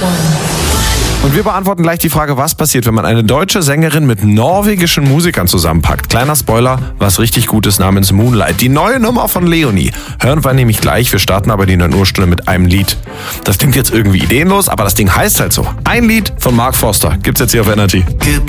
Und wir beantworten gleich die Frage, was passiert, wenn man eine deutsche Sängerin mit norwegischen Musikern zusammenpackt. Kleiner Spoiler, was richtig Gutes namens Moonlight. Die neue Nummer von Leonie. Hören wir nämlich gleich. Wir starten aber die 9 Uhr Stunde mit einem Lied. Das klingt jetzt irgendwie ideenlos, aber das Ding heißt halt so. Ein Lied von Mark Foster. Gibt's jetzt hier auf Energy. Gib